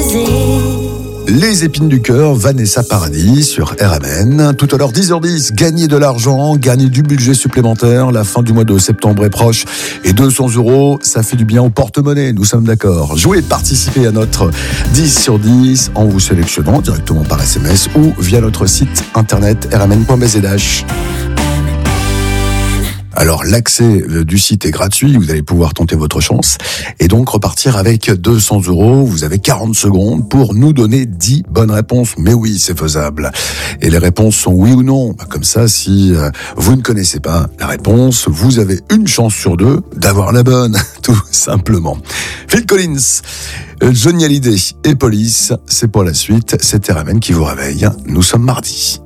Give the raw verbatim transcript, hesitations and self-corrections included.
baiser. Les épines du cœur, Vanessa Paradis sur R M N. Tout à l'heure, dix heures dix, gagner de l'argent, gagner du budget supplémentaire. La fin du mois de septembre est proche. Et deux cents euros, ça fait du bien au porte-monnaie, nous sommes d'accord. Jouez, participez à notre dix sur dix en vous sélectionnant directement par S M S ou via notre site internet r m n point b z h. Alors, l'accès du site est gratuit, vous allez pouvoir tenter votre chance et donc repartir avec deux cents euros. Vous avez quarante secondes pour nous donner dix bonnes réponses. Mais oui, c'est faisable. Et les réponses sont oui ou non. Comme ça, si vous ne connaissez pas la réponse, vous avez une chance sur deux d'avoir la bonne, tout simplement. Phil Collins, Johnny Hallyday et Police, c'est pour la suite. C'est R M N qui vous réveille. Nous sommes mardi.